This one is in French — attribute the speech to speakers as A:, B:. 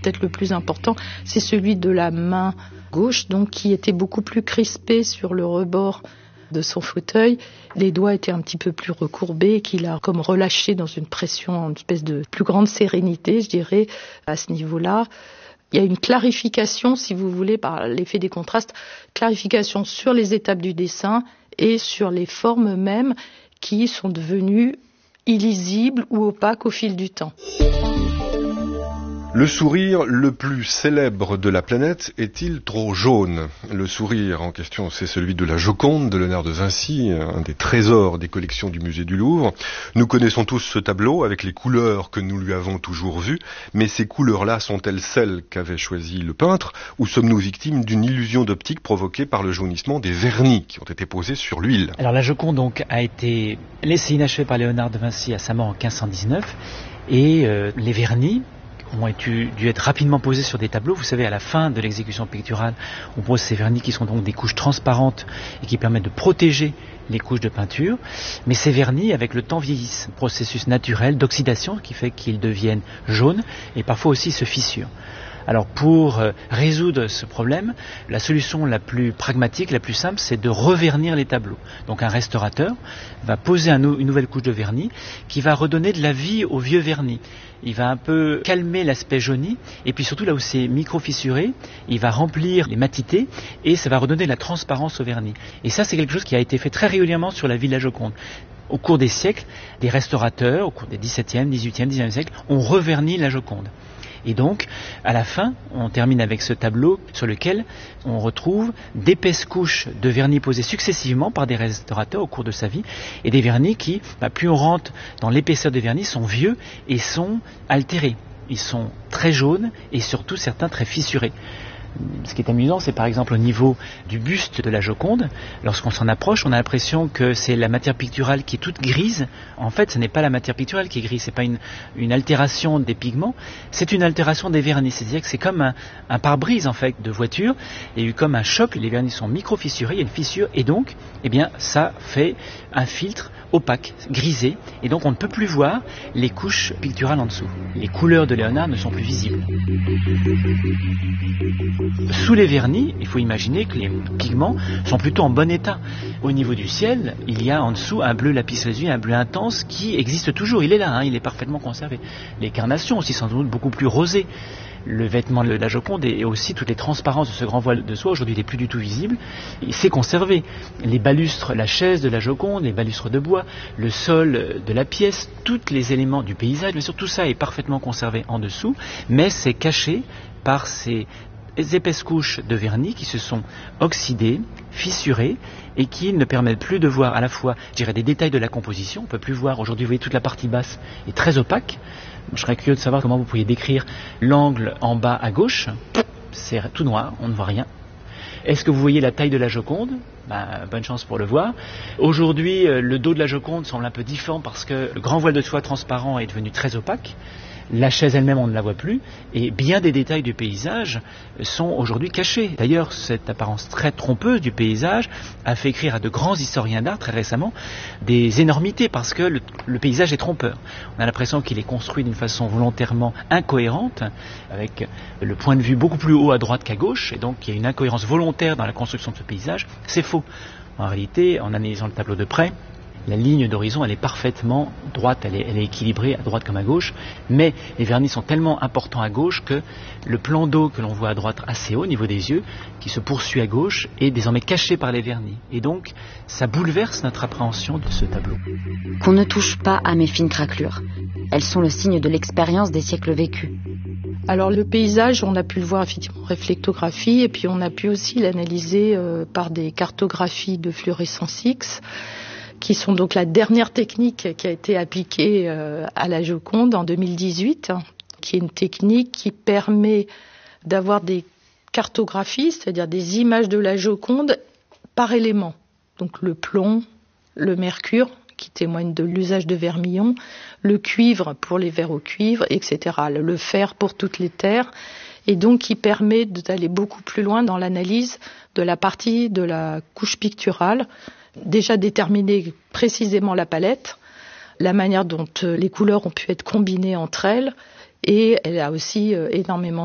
A: peut-être le plus important, c'est celui de la main gauche, donc qui était beaucoup plus crispé sur le rebord de son fauteuil. Les doigts étaient un petit peu plus recourbés, qu'il a comme relâché dans une pression, une espèce de plus grande sérénité, je dirais, à ce niveau-là. Il y a une clarification, si vous voulez, par l'effet des contrastes, clarification sur les étapes du dessin et sur les formes mêmes qui sont devenues illisibles ou opaques au fil du temps.
B: Le sourire le plus célèbre de la planète est-il trop jaune ? Le sourire en question, c'est celui de la Joconde de Léonard de Vinci, un des trésors des collections du musée du Louvre. Nous connaissons tous ce tableau avec les couleurs que nous lui avons toujours vues, mais ces couleurs-là sont-elles celles qu'avait choisies le peintre, ou sommes-nous victimes d'une illusion d'optique provoquée par le jaunissement des vernis qui ont été posés sur l'huile ?
C: Alors la Joconde donc a été laissée inachevée par Léonard de Vinci à sa mort en 1519, et les vernis ont dû être rapidement posés sur des tableaux. Vous savez, à la fin de l'exécution picturale, on pose ces vernis qui sont donc des couches transparentes et qui permettent de protéger les couches de peinture. Mais ces vernis, avec le temps, vieillissent. Processus naturel d'oxydation qui fait qu'ils deviennent jaunes et parfois aussi se fissurent. Alors pour résoudre ce problème, la solution la plus pragmatique, la plus simple, c'est de revernir les tableaux. Donc un restaurateur va poser une nouvelle couche de vernis qui va redonner de la vie au vieux vernis. Il va un peu calmer l'aspect jauni, et puis surtout là où c'est micro-fissuré, il va remplir les matités et ça va redonner de la transparence au vernis. Et ça, c'est quelque chose qui a été fait très régulièrement sur la Villa Joconde. Au cours des siècles, des restaurateurs, au cours des XVIIe, XVIIIe, XIXe siècles, ont reverni la Joconde. Et donc, à la fin, on termine avec ce tableau sur lequel on retrouve d'épaisses couches de vernis posées successivement par des restaurateurs au cours de sa vie, et des vernis qui, plus on rentre dans l'épaisseur des vernis, sont vieux et sont altérés. Ils sont très jaunes et surtout certains très fissurés. Ce qui est amusant, c'est par exemple au niveau du buste de la Joconde, lorsqu'on s'en approche, on a l'impression que c'est la matière picturale qui est toute grise. En fait, ce n'est pas la matière picturale qui est grise, ce n'est pas une altération des pigments, c'est une altération des vernis. C'est-à-dire que c'est comme un pare-brise en fait de voiture, il y a eu comme un choc, les vernis sont micro-fissurés, il y a une fissure, et donc, ça fait un filtre opaque, grisé, et donc on ne peut plus voir les couches picturales en dessous. Les couleurs de Léonard ne sont plus visibles. Sous les vernis, il faut imaginer que les pigments sont plutôt en bon état. Au niveau du ciel, il y a en dessous un bleu lapis-lazuli, un bleu intense qui existe toujours. Il est là, il est parfaitement conservé. Les carnations aussi sans doute beaucoup plus rosées. Le vêtement de la Joconde et aussi toutes les transparences de ce grand voile de soie, aujourd'hui il n'est plus du tout visible. Il s'est conservé. Les balustres, la chaise de la Joconde, les balustres de bois, le sol de la pièce, tous les éléments du paysage, bien sûr tout ça est parfaitement conservé en dessous, mais c'est caché par ces épaisses couches de vernis qui se sont oxydées, fissurées et qui ne permettent plus de voir à la fois, des détails de la composition. On ne peut plus voir, aujourd'hui vous voyez toute la partie basse est très opaque. Je serais curieux de savoir comment vous pourriez décrire l'angle en bas à gauche. C'est tout noir, on ne voit rien. Est-ce que vous voyez la taille de la Joconde ? Bonne chance pour le voir. Aujourd'hui, le dos de la Joconde semble un peu différent parce que le grand voile de soie transparent est devenu très opaque. La chaise elle-même, on ne la voit plus, et bien des détails du paysage sont aujourd'hui cachés. D'ailleurs, cette apparence très trompeuse du paysage a fait écrire à de grands historiens d'art très récemment des énormités, parce que le paysage est trompeur. On a l'impression qu'il est construit d'une façon volontairement incohérente, avec le point de vue beaucoup plus haut à droite qu'à gauche, et donc il y a une incohérence volontaire dans la construction de ce paysage. C'est faux. En réalité, en analysant le tableau de près, la ligne d'horizon, elle est parfaitement droite, elle est équilibrée à droite comme à gauche, mais les vernis sont tellement importants à gauche que le plan d'eau que l'on voit à droite assez haut au niveau des yeux, qui se poursuit à gauche, est désormais caché par les vernis. Et donc, ça bouleverse notre appréhension de ce tableau.
D: Qu'on ne touche pas à mes fines craquelures. Elles sont le signe de l'expérience des siècles vécus.
A: Alors le paysage, on a pu le voir effectivement en réflectographie, et puis on a pu aussi l'analyser par des cartographies de fluorescence X, qui sont donc la dernière technique qui a été appliquée à la Joconde en 2018, qui est une technique qui permet d'avoir des cartographies, c'est-à-dire des images de la Joconde par élément. Donc le plomb, le mercure, qui témoigne de l'usage de vermillon, le cuivre pour les verres au cuivre, etc. Le fer pour toutes les terres, et donc qui permet d'aller beaucoup plus loin dans l'analyse de la partie de la couche picturale, déjà déterminer précisément la palette, la manière dont les couleurs ont pu être combinées entre elles, et elle a aussi énormément